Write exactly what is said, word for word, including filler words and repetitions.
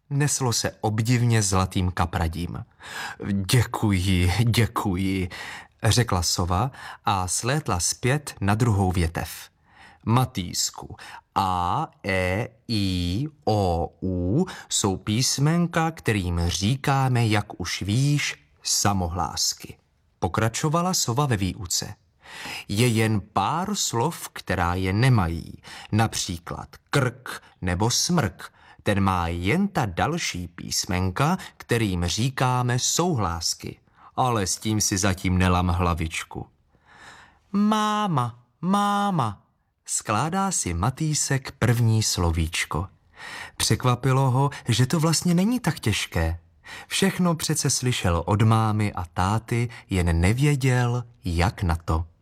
neslo se obdivně zlatým kapradím. Děkuji, děkuji, řekla sova a slétla zpět na druhou větev. Matýsku, A, E, I, O, U jsou písmenka, kterým říkáme, jak už víš, samohlásky. Pokračovala sova ve výuce. Je jen pár slov, která je nemají, například krk nebo smrk. Ten má jen ta další písmenka, kterým říkáme souhlásky. Ale s tím si zatím nelam hlavičku. Máma, máma, skládá si Matýsek první slovíčko. Překvapilo ho, že to vlastně není tak těžké. Všechno přece slyšel od mámy a táty, jen nevěděl, jak na to.